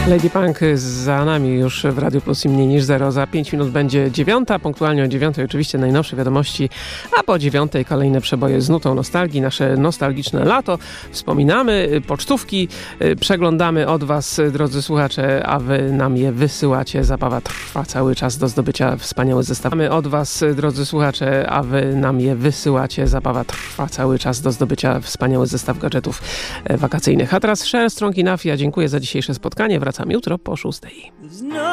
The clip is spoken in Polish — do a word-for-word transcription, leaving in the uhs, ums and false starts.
Lady Punk za nami już w Radiu Plus i mniej niż zero. Za pięć minut będzie dziewiąta, punktualnie o dziewiątej oczywiście najnowsze wiadomości, a po dziewiątej kolejne przeboje z nutą nostalgii, nasze nostalgiczne lato. Wspominamy pocztówki, przeglądamy od was, drodzy słuchacze, a wy nam je wysyłacie. Zabawa trwa cały czas do zdobycia wspaniałych zestawów. Mamy od was, drodzy słuchacze, a wy nam je wysyłacie. Zabawa trwa cały czas do zdobycia wspaniałych zestaw gadżetów wakacyjnych. A teraz Share Strong Enough. Ja dziękuję za dzisiejsze spotkanie. Wracam jutro po szóstej.